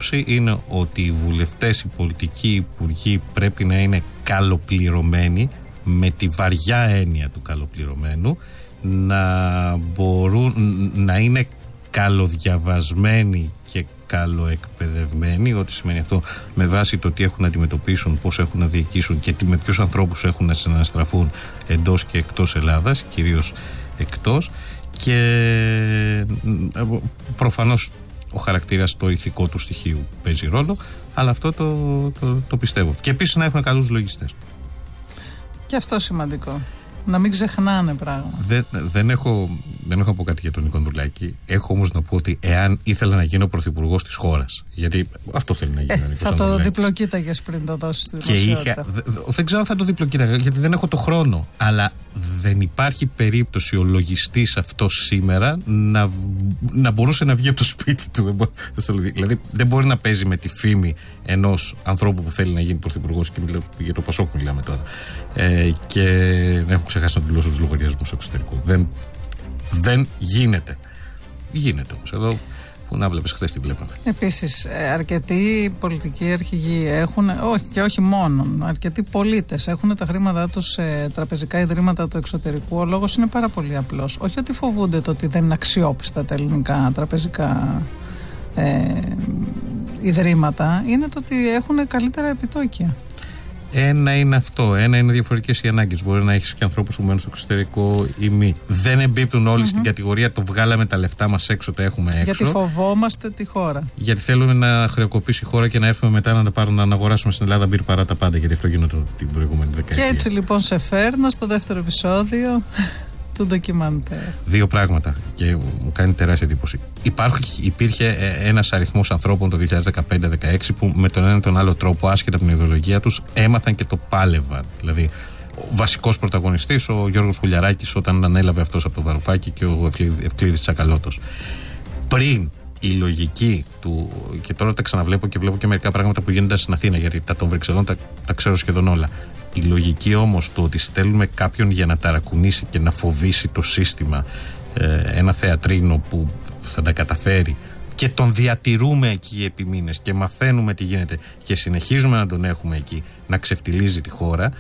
άποψη είναι ότι οι βουλευτές, οι πολιτικοί, οι υπουργοί πρέπει να είναι καλοπληρωμένοι, με τη βαριά έννοια του καλοπληρωμένου, να μπορούν να είναι καλοδιαβασμένοι και καλοεκπαιδευμένοι, ό,τι σημαίνει αυτό με βάση το τι έχουν να αντιμετωπίσουν, πώς έχουν να διοικήσουν και με ποιους ανθρώπους έχουν να συναναστραφούν εντός και εκτός Ελλάδας, κυρίως εκτός, και προφανώς ο χαρακτήρας, το ηθικό του στοιχείου παίζει ρόλο, αλλά αυτό το πιστεύω. Και επίσης να έχουν καλούς λογιστές. Και αυτό σημαντικό. Να μην ξεχνάνε πράγματα. Δεν έχω να πω κάτι για τον Νίκο Ανδρουλάκη. Έχω όμως να πω ότι εάν ήθελα να γίνω πρωθυπουργός της χώρας, γιατί αυτό θέλει να γίνει ο Νίκος Ανδρουλάκης. Θα το διπλοκοίταγες πριν το δώσεις στη δημοσιότητα. Δεν ξέρω αν θα το διπλοκοίταγα, γιατί δεν έχω το χρόνο. Αλλά δεν υπάρχει περίπτωση ο λογιστής αυτός σήμερα να μπορούσε να βγει από το σπίτι του. Δηλαδή δεν μπορεί να παίζει με τη φήμη ενός ανθρώπου που θέλει να γίνει πρωθυπουργός, και για το Πασόκ μιλάμε τώρα, και να έχουν ξεχάσει να δηλώσουν τους λογαριασμούς στο εξωτερικό. Δεν γίνεται. Γίνεται όμως. Εδώ που να βλέπεις, χθες τη βλέπαμε. Επίσης, αρκετοί πολιτικοί αρχηγοί έχουν, όχι μόνο, αρκετοί πολίτες έχουν τα χρήματά τους σε τραπεζικά ιδρύματα του εξωτερικού. Ο λόγος είναι πάρα πολύ απλός. Όχι ότι φοβούνται το ότι δεν είναι αξιόπιστα τα ελληνικά τραπεζικά ιδρύματα, είναι το ότι έχουν καλύτερα επιτόκια. Ένα είναι αυτό. Ένα είναι διαφορετικές οι ανάγκες. Μπορεί να έχεις και ανθρώπους που μένουν στο εξωτερικό ή μη. Δεν εμπίπτουν όλοι στην κατηγορία το βγάλαμε τα λεφτά μας έξω, τα έχουμε έξω. Γιατί φοβόμαστε τη χώρα. Γιατί θέλουμε να χρεοκοπήσει η χώρα και να έρθουμε μετά να αγοράσουμε στην Ελλάδα μπύρ παρά τα πάντα. Γιατί αυτό γίνεται την προηγούμενη δεκαετία. Και έτσι λοιπόν σε φέρνω στο δεύτερο επεισόδιο του ντοκιμαντέρ. Δύο πράγματα και μου κάνει τεράστια εντύπωση. Υπήρχε ένας αριθμός ανθρώπων το 2015-2016 που με τον ένα ή τον άλλο τρόπο, άσχετα από την ιδεολογία τους, έμαθαν και το πάλευαν. Δηλαδή, ο βασικός πρωταγωνιστής, ο Γιώργος Χουλιαράκης, όταν ανέλαβε αυτός από το Βαρουφάκι, και ο Ευκλήδης Τσακαλώτος. Πριν η λογική του, και τώρα τα ξαναβλέπω και βλέπω και μερικά πράγματα που γίνονται στην Αθήνα, γιατί τα των Βρυξελών τα ξέρω σχεδόν όλα. Η λογική όμως του ότι στέλνουμε κάποιον για να ταρακουνήσει και να φοβήσει το σύστημα, ένα θεατρίνο που θα τα καταφέρει, και τον διατηρούμε εκεί επί μήνες και μαθαίνουμε τι γίνεται και συνεχίζουμε να τον έχουμε εκεί να ξεφτιλίζει τη χώρα,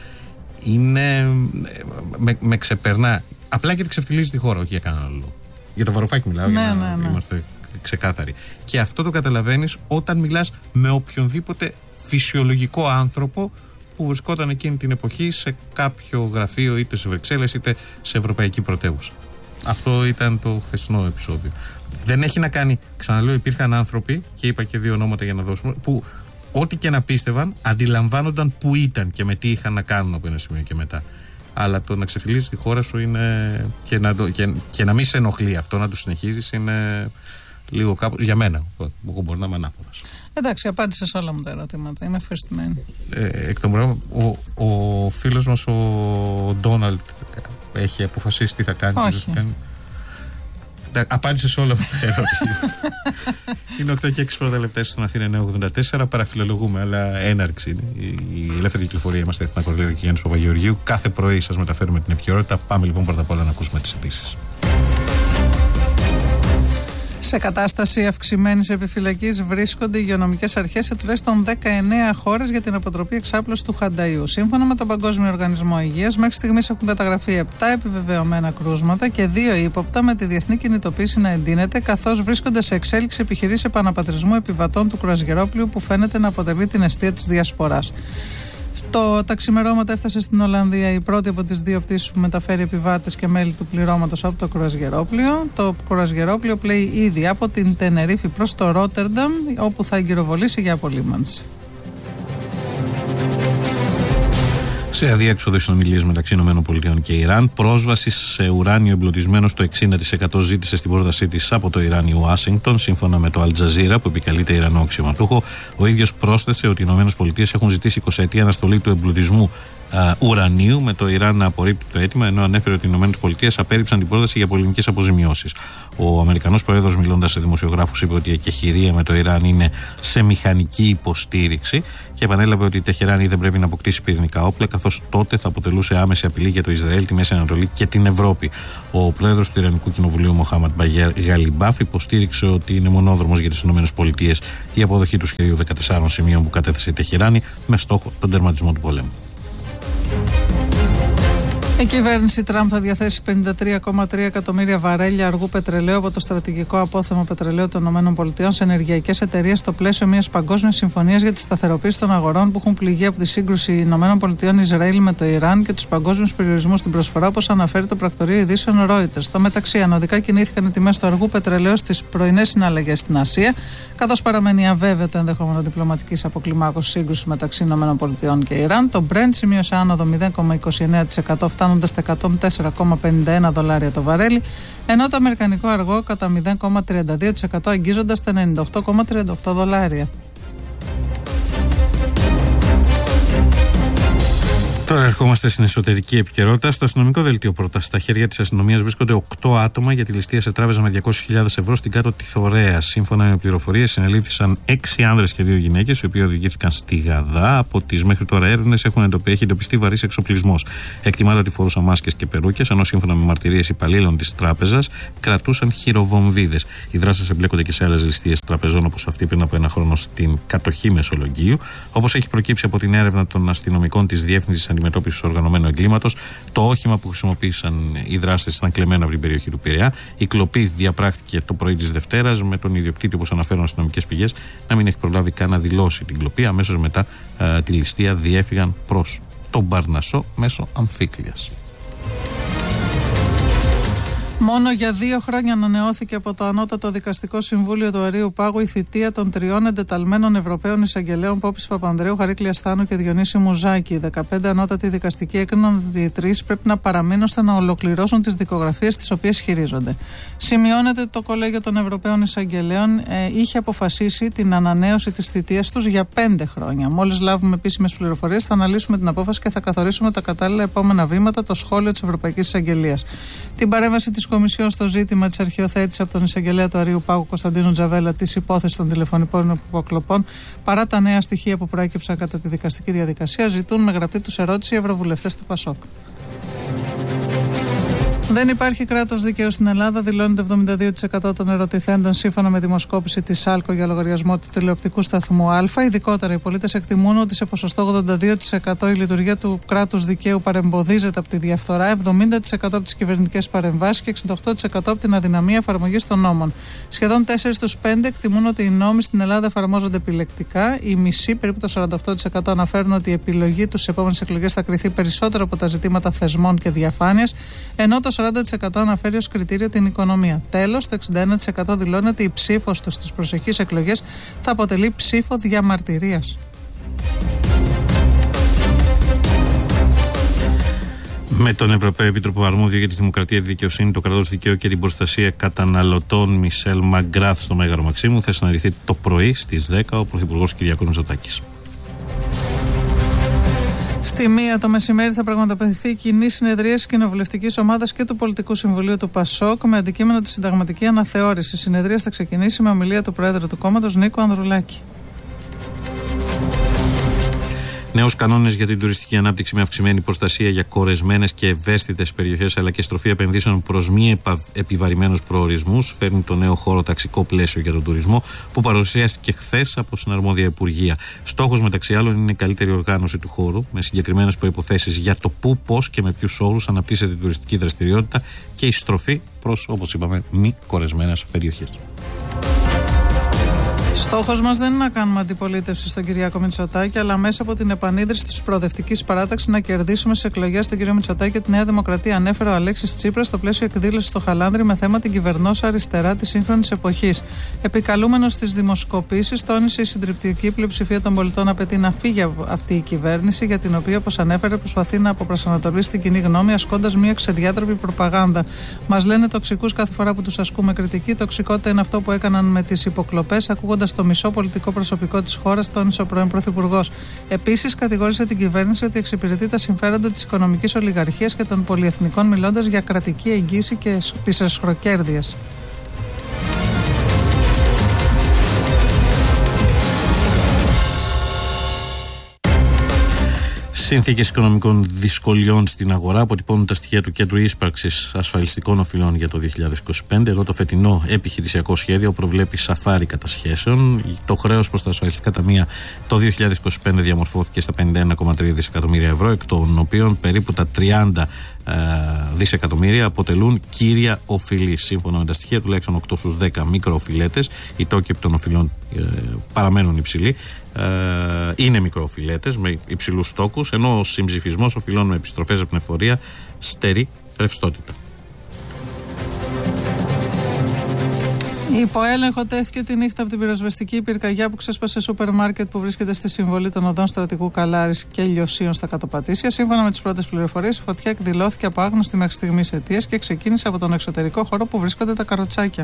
με ξεπερνά. Απλά γιατί ξεφτιλίζει τη χώρα, όχι για κανένα άλλο λόγο. Για το Βαρουφάκι μιλάω, για να είμαστε ξεκάθαροι. Και αυτό το καταλαβαίνεις όταν μιλάς με οποιονδήποτε φυσιολογικό άνθρωπο που βρισκόταν εκείνη την εποχή σε κάποιο γραφείο, είτε σε Βρυξέλλες είτε σε ευρωπαϊκή πρωτεύουσα. Αυτό ήταν το χθεσινό επεισόδιο. Δεν έχει να κάνει, ξαναλέω, υπήρχαν άνθρωποι, και είπα και δύο ονόματα για να δώσουμε, που ό,τι και να πίστευαν αντιλαμβάνονταν που ήταν και με τι είχαν να κάνουν από ένα σημείο και μετά. Αλλά το να ξεφυλίζεις τη χώρα σου είναι, και να μην σε ενοχλεί αυτό, να το συνεχίζεις, είναι λίγο κάπου, για μένα, εγώ μπορεί να είμαι ανάποδος. Εντάξει, απάντησε σε όλα μου τα ερωτήματα. Είμαι ευχαριστημένη. Εκ των πραγμάτων, ο φίλος μας ο Ντόναλντ έχει αποφασίσει τι θα κάνει. Όχι. Απάντησε σε όλα μου τα ερωτήματα. Είναι 8 και 6 πρώτα λεπτά στην Αθήνα 984. Παραφιλολογούμε, αλλά έναρξη είναι. Η ελεύθερη κυκλοφορία. Είμαστε Εθνά Κορλίδα και Γιάννης Παπαγεωργίου. Κάθε πρωί σας μεταφέρουμε την επικαιρότητα. Πάμε λοιπόν πρώτα απ' όλα να ακούσουμε τις ειδήσεις. Σε κατάσταση αυξημένης επιφυλακής βρίσκονται οι υγειονομικές αρχές σε τουλάχιστον 19 χώρες για την αποτροπή εξάπλωσης του χανταϊού. Σύμφωνα με τον Παγκόσμιο Οργανισμό Υγείας, μέχρι στιγμής έχουν καταγραφεί 7 επιβεβαιωμένα κρούσματα και 2 ύποπτα, με τη διεθνή κινητοποίηση να εντείνεται, καθώς βρίσκονται σε εξέλιξη επιχειρήσεις επαναπατρισμού επιβατών του κρουαζιερόπλοιου που φαίνεται να αποτελεί την αιστεία της διασποράς. Τα ξημερώματα έφτασε στην Ολλανδία η πρώτη από τις 2 πτήσεις που μεταφέρει επιβάτες και μέλη του πληρώματος από το κρουαζιερόπλοιο. Το κρουαζιερόπλοιο πλέει ήδη από την Τενερίφη προς το Ρότερνταμ, όπου θα εγκυροβολήσει για απολύμανση. Σε αδιέξοδο συνομιλίες μεταξύ ΗΠΑ και Ιράν, πρόσβαση σε ουράνιο εμπλουτισμένο στο 60% ζήτησε στην πρότασή της από το Ιράν η Ουάσιγκτον, σύμφωνα με το Αλτζαζίρα που επικαλείται Ιρανό αξιωματούχο. Ο ίδιος πρόσθεσε ότι οι ΗΠΑ έχουν ζητήσει 20ετή αναστολή του εμπλουτισμού ουρανίου, με το Ιράν να απορρίπτει το αίτημα, ενώ ανέφερε ότι οι ΗΠΑ απέρριψαν την πρόταση για πολεμικές αποζημιώσεις. Ο Αμερικανός Πρόεδρος, μιλώντας σε δημοσιογράφους, είπε ότι η εκεχηρία με το Ιράν είναι σε μηχανική υποστήριξη και επανέλαβε ότι η Τεχεράνη δεν πρέπει να αποκτήσει πυρηνικά όπλα, καθώς τότε θα αποτελούσε άμεση απειλή για το Ισραήλ, τη Μέση Ανατολή και την Ευρώπη. Ο πρόεδρος του Ιρανικού Κοινοβουλίου, Μοχάμαντ Μπαγέρ Γαλιμπάφ, υποστήριξε ότι είναι μονόδρομος για τις ΗΠΑ η αποδοχή του σχεδίου 14 σημείων που κατέθεσε η Τεχεράνη με στόχο τον τερματισμό του πολέμου. Η κυβέρνηση Τραμπ θα διαθέσει 53,3 εκατομμύρια βαρέλια αργού πετρελαίου από το στρατηγικό απόθεμα πετρελαίου των ΗΠΑ σε ενεργειακές εταιρείες στο πλαίσιο μιας παγκόσμιας συμφωνίας για τη σταθεροποίηση των αγορών που έχουν πληγεί από τη σύγκρουση ΗΠΑ Ισραήλ με το Ιράν και τους παγκόσμιους περιορισμούς στην προσφορά, όπως αναφέρει το πρακτορείο ειδήσεων Reuters. Στο μεταξύ, ανωδικά κινήθηκαν οι τιμές του αργού πετρελαίου στις πρωινές συναλλαγές στην Ασία, καθώς παραμένει αβέβαιο το ενδεχόμενο διπλωματικής αποκλιμάκωσης σύγκρουσης μεταξύ ΗΠΑ και Ιράν. Το Brent σημείωσε άνοδο 0,29%, φτάνοντας τα $104,51 το βαρέλι, ενώ το αμερικανικό αργό κατά 0,32%, αγγίζοντας τα $98,38. Τώρα ερχόμαστε στην εσωτερική επικαιρότητα. Στο αστυνομικό δελτίο πρώτα, στα χέρια της αστυνομίας βρίσκονται 8 άτομα για τη ληστεία σε τράπεζα με 200.000 ευρώ στην Κάτω Τιθωρέα. Σύμφωνα με πληροφορίες, συνελήφθησαν 6 άνδρες και 2 γυναίκες, οι οποίοι οδηγήθηκαν στη Γαδά. Από τις μέχρι τώρα έρευνες έχει εντοπιστεί βαρύς εξοπλισμός. Εκτιμάται ότι φορούσαν μάσκες και περούκες, ενώ σύμφωνα με μαρτυρίες υπαλλήλων της τράπεζας κρατούσαν χειροβομβίδες. Οι δράστες εμπλέκονται και σε άλλες ληστείες τραπεζών, όπως αυτή πριν από ένα χρόνο στην κατοχή Μεσολογγίου. Όπως έχει προκύψει από την έρευνα των αστυνομικών της Διεύθυνσης Αντιμετώπισης Οργανωμένου Εγκλήματος, το όχημα που χρησιμοποίησαν οι δράστες ήταν κλεμμένο από την περιοχή του Πειραιά. Η κλοπή διαπράχθηκε το πρωί της Δευτέρας, με τον ιδιοκτήτη, όπως αναφέρουν αστυνομικές πηγές, να μην έχει προλάβει καν να δηλώσει την κλοπή. Αμέσως μετά τη ληστεία διέφυγαν προς τον Παρνασσό μέσω αμφίκλειας. Μόνο για 2 χρόνια ανανεώθηκε από το Ανώτατο Δικαστικό Συμβούλιο του Αερίου Πάγου η θητεία των 3 εντεταλμένων Ευρωπαίων εισαγγελέων Πόπης Παπανδρέου, Χαρίκλη Ασθάνου και Διονύση Μουζάκη. Οι 15 ανώτατοι δικαστικοί έκριναν ότι οι 3 πρέπει να παραμείνουν ώστε να ολοκληρώσουν τις δικογραφίες τις οποίες χειρίζονται. Σημειώνεται ότι το Κολέγιο των Ευρωπαίων Εισαγγελέων είχε αποφασίσει την ανανέωση της θητείας τους για 5 χρόνια. Μόλις λάβουμε επίσημες πληροφορίες, θα αναλύσουμε την απόφαση και θα καθορίσουμε τα κατάλληλα επόμενα βήματα, το σχόλιο της Ευρωπαϊκής Εισαγγελίας. Την παρέμβαση της Κομισιόν στο ζήτημα της αρχιοθέτησης από τον εισαγγελέα του Αερίου Πάγου Κωνσταντίνο Τζαβέλα της υπόθεσης των τηλεφωνικών υποκλοπών, παρά τα νέα στοιχεία που προέκυψαν κατά τη δικαστική διαδικασία, ζητούν με γραπτή τους ερώτηση οι ευρωβουλευτές του ΠΑΣΟΚ. Δεν υπάρχει κράτος δικαίου στην Ελλάδα, δηλώνει το 72% των ερωτηθέντων σύμφωνα με δημοσκόπηση της ΣΑΛΚΟ για λογαριασμό του τηλεοπτικού σταθμού Α. Ειδικότερα, οι πολίτες εκτιμούν ότι σε ποσοστό 82% η λειτουργία του κράτους δικαίου παρεμποδίζεται από τη διαφθορά, 70% από τις κυβερνητικές παρεμβάσεις και 68% από την αδυναμία εφαρμογής των νόμων. Σχεδόν 4 στους 5 εκτιμούν ότι οι νόμοι στην Ελλάδα εφαρμόζονται επιλεκτικά. Οι μισοί, περίπου το 48%, αναφέρουν ότι η επιλογή τους στις επόμενες εκλογές θα κριθεί περισσότερο από τα ζητήματα θεσμών και διαφάνειας, ενώ το 40% αναφέρει ως κριτήριο την οικονομία. Τέλος, το 61% δηλώνει ότι η ψήφος του στις προσεχείς εκλογές θα αποτελεί ψήφο διαμαρτυρίας. Με τον Ευρωπαίο Επίτροπο Αρμόδιο για τη Δημοκρατία, τη Δικαιοσύνη, το κράτος δικαίου και την προστασία καταναλωτών, Μισελ Μαγκράθ, στο Μέγαρο Μαξίμου, θα συναντηθεί το πρωί στις 10 ο Πρωθυπουργός Κυριάκος Μητσοτάκης. Στη 1 το μεσημέρι θα πραγματοποιηθεί κοινή συνεδρία της Κοινοβουλευτικής Ομάδας και του Πολιτικού Συμβουλίου του ΠΑΣΟΚ με αντικείμενο τη συνταγματική αναθεώρηση. Η συνεδρία θα ξεκινήσει με ομιλία του Πρόεδρου του κόμματος, Νίκο Ανδρουλάκη. Νέους κανόνες για την τουριστική ανάπτυξη με αυξημένη προστασία για κορεσμένες και ευαίσθητες περιοχές, αλλά και στροφή επενδύσεων προς μη επιβαρημένους προορισμούς, φέρνει το νέο χωροταξικό πλαίσιο για τον τουρισμό που παρουσιάστηκε χθες από συναρμόδια υπουργεία. Στόχος, μεταξύ άλλων, είναι η καλύτερη οργάνωση του χώρου με συγκεκριμένες προϋποθέσεις για το πού, πώς και με ποιους όρους αναπτύσσεται η τουριστική δραστηριότητα και η στροφή προς, όπως είπαμε, μη κορεσμένες περιοχές. Στόχος μας δεν είναι να κάνουμε αντιπολίτευση στον Κυριάκο Μητσοτάκη, αλλά μέσα από την επανίδρυση της προοδευτικής παράταξης να κερδίσουμε στις εκλογές τον κύριο Μητσοτάκη και τη Νέα Δημοκρατία, ανέφερε ο Αλέξης Τσίπρας στο πλαίσιο εκδήλωσης στο Χαλάνδρι με θέμα την κυβερνώσα αριστερά της σύγχρονης εποχής. Επικαλούμενος στις δημοσκοπήσεις, τόνισε η συντριπτική πλειοψηφία των πολιτών απαιτεί να φύγει αυτή η κυβέρνηση, για την οποία, όπως ανέφερε, προσπαθεί να αποπροσανατολίσει την κοινή γνώμη ασκώντας μια ξεδιάτροπη προπαγάνδα. Μας λένε τοξικούς κάθε φορά που τους ασκούμε κριτική. Τοξικότητα είναι αυτό που έκαναν με τις υποκλοπές, ακούγοντας εκπροσωπώντας το μισό πολιτικό προσωπικό της χώρας, τόνισε ο πρώην Πρωθυπουργός. Επίσης, κατηγόρησε την κυβέρνηση ότι εξυπηρετεί τα συμφέροντα της οικονομικής ολιγαρχίας και των πολυεθνικών, μιλώντας για κρατική εγγύηση και τις εσχροκέρδειες. Συνθήκες οικονομικών δυσκολιών στην αγορά αποτυπώνουν τα στοιχεία του Κέντρου Ίσπραξης Ασφαλιστικών Οφειλών για το 2025, ενώ το φετινό επιχειρησιακό σχέδιο προβλέπει σαφάρι κατασχέσεων. Το χρέος προς τα ασφαλιστικά ταμεία το 2025 διαμορφώθηκε στα 51,3 δισεκατομμύρια ευρώ, εκ των οποίων περίπου τα 30 δισεκατομμύρια αποτελούν κύρια οφειλή. Σύμφωνα με τα στοιχεία, τουλάχιστον 8 στους 10 μικροοφιλέτες, οι τόκοι των οφειλών παραμένουν υψηλοί. Είναι μικροοφιλέτες με υψηλούς τόκους, ενώ ο συμψηφισμός οφειλών με επιστροφές από την εφορία στερεί ρευστότητα. Υπό έλεγχο τέθηκε τη νύχτα από την πυροσβεστική πυρκαγιά που ξέσπασε σούπερ μάρκετ που βρίσκεται στη συμβολή των οδών Στρατηγού Καλάρης και Λιωσίων στα Κατοπατήσια. Σύμφωνα με τις πρώτες πληροφορίες, η φωτιά εκδηλώθηκε από άγνωστη μέχρι στιγμής αιτίας και ξεκίνησε από τον εξωτερικό χώρο που βρίσκονται τα καροτσάκια.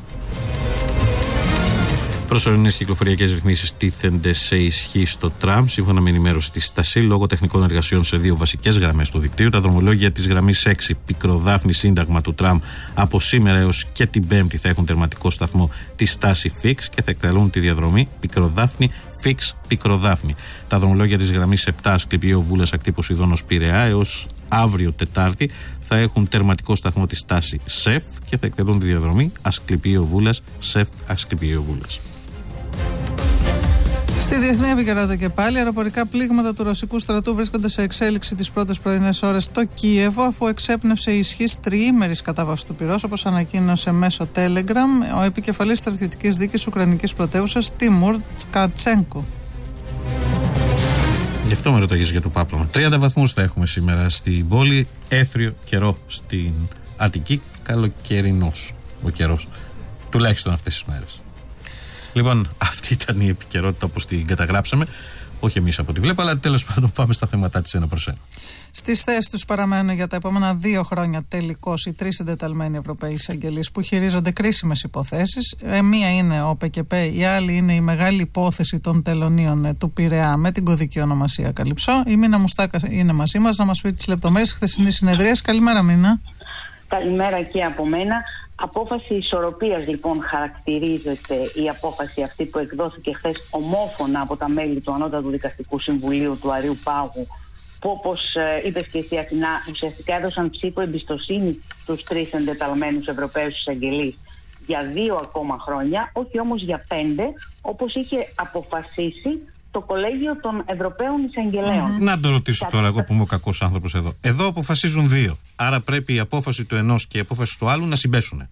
Προσωρινές κυκλοφοριακές ρυθμίσεις τίθενται σε ισχύ στο τραμ. Σύμφωνα με ενημέρωση της ΣΤΑΣΥ, λόγω τεχνικών εργασιών σε 2 βασικές γραμμές του δικτύου, τα δρομολόγια της γραμμής 6 Πικροδάφνη Σύνταγμα του τραμ από σήμερα έως και την Πέμπτη θα έχουν τερματικό σταθμό τη στάση Fix και θα εκτελούν τη διαδρομή Πικροδάφνη Fix Πικροδάφνη. Τα δρομολόγια της γραμμής 7 Ασκληπιείο Βούλας Ακτή Ποσειδώνος Πειραιά έως αύριο Τετάρτη θα έχουν τερματικό σταθμό τη στάση ΣΕΦ και θα εκτελούν τη διαδρομή Ασκληπιείο Βούλας ΣΕΦ Ασκληπιείο Βούλας. Στη διεθνή επικαιρότητα και πάλι, αεροπορικά πλήγματα του ρωσικού στρατού βρίσκονται σε εξέλιξη τις πρώτες πρωινές ώρες στο Κίεβο, αφού εξέπνευσε η ισχύς τριήμερης κατάβαυσης του πυρός, όπως ανακοίνωσε μέσω Telegram ο επικεφαλής στρατιωτικής δίκης Ουκρανικής πρωτεύουσας Τιμούρ Τσκατσένκο. Γι' αυτό με ρωτάγες για το πάπλωμα. 30 βαθμούς θα έχουμε σήμερα στην πόλη, έθριο καιρό στην Αττική, καλοκαιρινός ο καιρός, τουλάχιστον αυτές τις μέρες. Λοιπόν, αυτή ήταν η επικαιρότητα όπως την καταγράψαμε. Όχι εμείς από ό,τι βλέπω, αλλά τέλος πάντων πάμε στα θέματα της ένα προς ένα. Στις θέσεις τους παραμένουν για τα επόμενα 2 χρόνια τελικώς οι 3 συντεταλμένοι Ευρωπαίοι εισαγγελείς που χειρίζονται κρίσιμες υποθέσεις. Μία είναι ο ΠΚΠ, η άλλη είναι η μεγάλη υπόθεση των τελωνίων του Πειραιά με την κωδική ονομασία Καλυψό. Η Μίνα Μουστάκα είναι μαζί μας να μας πει τις λεπτομέρειες της χθεσινής συνεδρίας. Καλημέρα, Μίνα. Καλημέρα και από μένα. Απόφαση ισορροπίας λοιπόν χαρακτηρίζεται η απόφαση αυτή που εκδόθηκε χθες ομόφωνα από τα μέλη του Ανώτατου Δικαστικού Συμβουλίου του Αριού Πάγου, που όπως είπες και εσύ Αθηνά, ουσιαστικά έδωσαν ψήφο εμπιστοσύνη στους 3 εντεταλμένους Ευρωπαίους εισαγγελείς για 2 ακόμα χρόνια, όχι όμως για 5, όπως είχε αποφασίσει το Κολέγιο των Ευρωπαίων Εισαγγελέων. Να το ρωτήσω τώρα, εγώ που είμαι ο κακός άνθρωπος εδώ. Εδώ αποφασίζουν 2. Άρα πρέπει η απόφαση του ενός και η απόφαση του άλλου να συμπέσουν.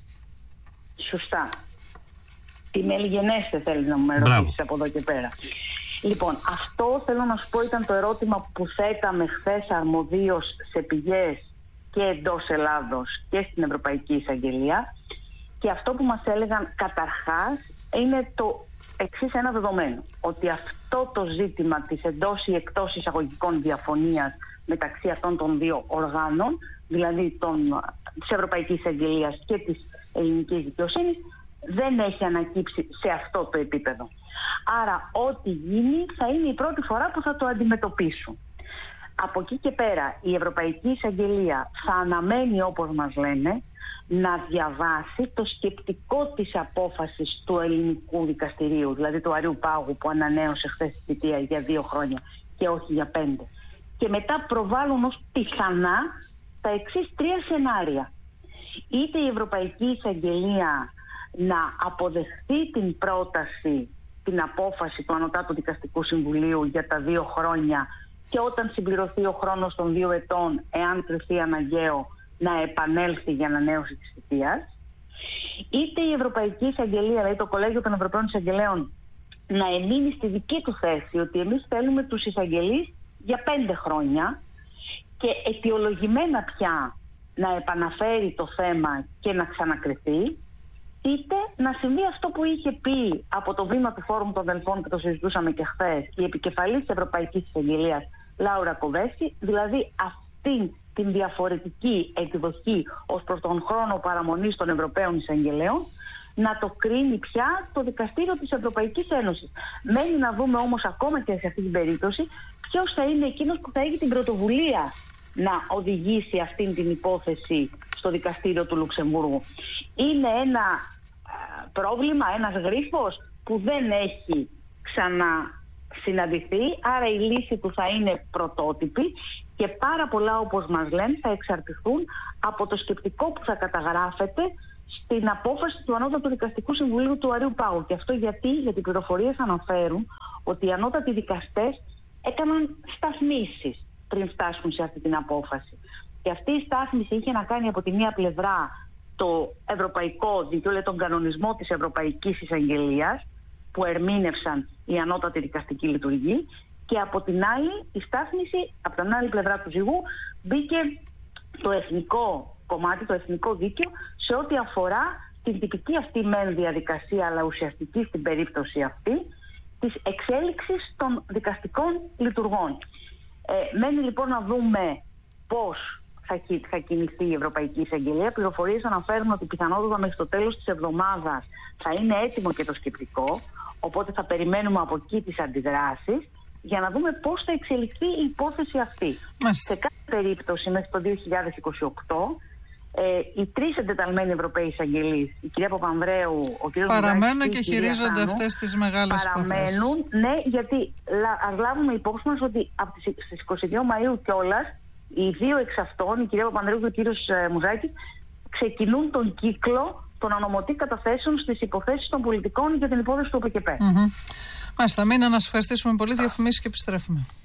Σωστά. Τι μελιγενέστε θέλει να με ρωτήσεις από εδώ και πέρα. Λοιπόν, αυτό θέλω να σου πω ήταν το ερώτημα που θέταμε χθες αρμοδίως σε πηγές και εντός Ελλάδος και στην Ευρωπαϊκή Εισαγγελία, και αυτό που μας έλεγαν καταρχάς είναι το εξής ένα δεδομένο, ότι αυτό το ζήτημα της εντός ή εκτός εισαγωγικών διαφωνίας μεταξύ αυτών των 2 οργάνων, δηλαδή της Ευρωπαϊκής Εισαγγελίας και της ελληνικής δικαιοσύνης, δεν έχει ανακύψει σε αυτό το επίπεδο. Άρα ό,τι γίνει θα είναι η πρώτη φορά που θα το αντιμετωπίσουν. Από εκεί και πέρα η Ευρωπαϊκή Εισαγγελία θα αναμένει, όπως μας λένε, να διαβάσει το σκεπτικό της απόφασης του ελληνικού δικαστηρίου, δηλαδή του Αριού Πάγου, που ανανέωσε χθες τη θητεία για 2 χρόνια και όχι για 5. Και μετά προβάλλουν ως πιθανά τα εξής 3 σενάρια. Είτε η Ευρωπαϊκή Εισαγγελία να αποδεχθεί την πρόταση, την απόφαση του Ανωτάτου Δικαστικού Συμβουλίου για τα 2 χρόνια και όταν συμπληρωθεί ο χρόνος των 2 ετών, εάν κριθεί αναγκαίο, να επανέλθει για ανανέωση της θητείας, είτε η Ευρωπαϊκή Εισαγγελία, δηλαδή το Κολέγιο των Ευρωπαίων Εισαγγελέων, να εμείνει στη δική του θέση ότι εμείς θέλουμε τους εισαγγελείς για 5 χρόνια και αιτιολογημένα πια να επαναφέρει το θέμα και να ξανακριθεί, είτε να συμβεί αυτό που είχε πει από το βήμα του Φόρουμ των Δελφών, και το συζητούσαμε και χθες, η επικεφαλής της Ευρωπαϊκής Εισαγγελίας Λάουρα Κοβέση, δηλαδή αυτήν την διαφορετική εκδοχή ως προς τον χρόνο παραμονής των Ευρωπαίων Εισαγγελέων, να το κρίνει πια το Δικαστήριο της Ευρωπαϊκής Ένωσης. Μένει να δούμε όμως ακόμα και σε αυτή την περίπτωση ποιος θα είναι εκείνος που θα έχει την πρωτοβουλία να οδηγήσει αυτήν την υπόθεση στο Δικαστήριο του Λουξεμβούργου. Είναι ένα πρόβλημα, ένας γρίφος που δεν έχει ξανασυναντηθεί, άρα η λύση του θα είναι πρωτότυπη και πάρα πολλά, όπως μας λένε, θα εξαρτηθούν από το σκεπτικό που θα καταγράφεται στην απόφαση του Ανώτατου Δικαστικού Συμβουλίου του Αριού Πάγου. Και αυτό γιατί οι πληροφορίες αναφέρουν ότι οι ανώτατοι δικαστές έκαναν σταθμίσεις πριν φτάσουν σε αυτή την απόφαση. Και αυτή η στάθμιση είχε να κάνει από τη μία πλευρά το ευρωπαϊκό δίκαιο, δηλαδή τον κανονισμό της Ευρωπαϊκής Εισαγγελίας, που ερμήνευσαν οι ανώτατοι δικαστικοί λειτουργοί, και από την άλλη η στάθμιση, από την άλλη πλευρά του ζυγού, μπήκε το εθνικό κομμάτι, το εθνικό δίκαιο, σε ό,τι αφορά την τυπική αυτή μεν διαδικασία, αλλά ουσιαστική στην περίπτωση αυτή, της εξέλιξης των δικαστικών λειτουργών. Μένει λοιπόν να δούμε πώς θα κινηθεί η Ευρωπαϊκή Εισαγγελία. Πληροφορίες αναφέρουν ότι πιθανότατα μέχρι το τέλος της εβδομάδας θα είναι έτοιμο και το σκεπτικό, οπότε θα περιμένουμε από εκεί τις αντιδράσεις για να δούμε πώς θα εξελιχθεί η υπόθεση αυτή. Σε κάθε περίπτωση μέχρι το 2028 οι τρεις εντεταλμένοι Ευρωπαίοι εισαγγελείς, η κυρία Παπανδρέου, ο κύριος παραμένουν και χειρίζονται αυτές τις μεγάλες υποθέσεις. Παραμένουν, ναι, γιατί ας λάβουμε υπόψη μας ότι στις 22 Μαΐου κιόλας οι δύο εξ αυτών, η κυρία Παπανδρέου και ο κύριος Μουζάκης, ξεκινούν τον κύκλο των ανομωτή καταθέσεων στις υποθέσεις των πολιτικών για την υπόθεση του ΟΠΕΚΕΠΕ. Μάλιστα, Μίνα, να σας ευχαριστήσουμε πολύ. Διαφημίσεις και επιστρέφουμε.